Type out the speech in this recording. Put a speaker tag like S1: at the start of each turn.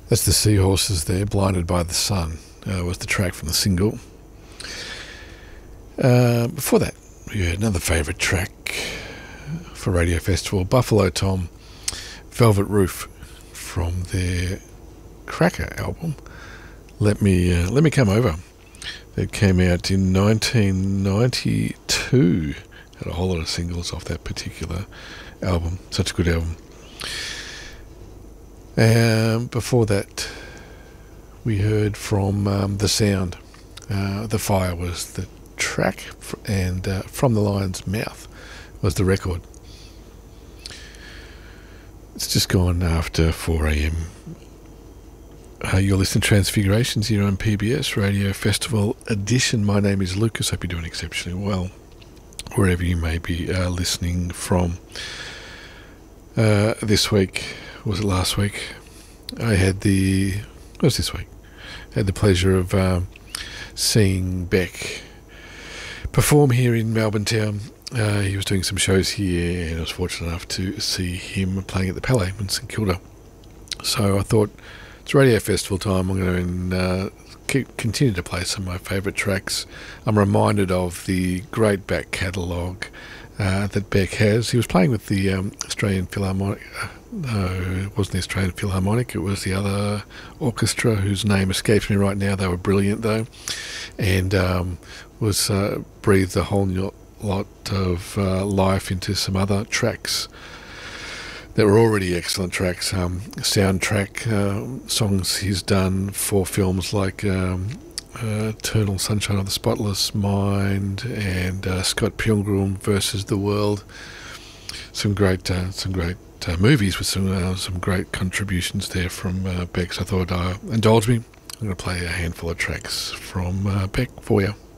S1: That's the Seahorses there, Blinded by the Sun, was the track from the single. Before that, we had another favourite track for Radio Festival, Buffalo Tom, Velvet Roof, from their Cracker album, Let Me Come Over. That came out in 1992. Had a whole lot of singles off that particular album. Such a good album. Before that, we heard from The Sound. The Fire was the track, and From the Lion's Mouth was the record. It's just gone after 4 a.m. You're listening to Transfigurations here on PBS Radio Festival Edition. My name is Lucas. Hope you're doing exceptionally well, wherever you may be listening from. This week, was it last week? It was this week. I had the pleasure of seeing Beck perform here in Melbourne town. He was doing some shows here, and I was fortunate enough to see him playing at the Palais in St Kilda. So I thought, it's Radio Festival time. I'm going to continue to play some of my favourite tracks. I'm reminded of the great back catalogue that Beck has. He was playing with the Australian Philharmonic. No, it wasn't the Australian Philharmonic. It was the other orchestra whose name escapes me right now. They were brilliant though, and breathed a whole lot of life into some other tracks that were already excellent tracks. Soundtrack songs he's done for films like Eternal Sunshine of the Spotless Mind and Scott Pilgrim versus the World. Some great movies with some great contributions there from Beck. So I thought, indulge me. I'm going to play a handful of tracks from Beck for you.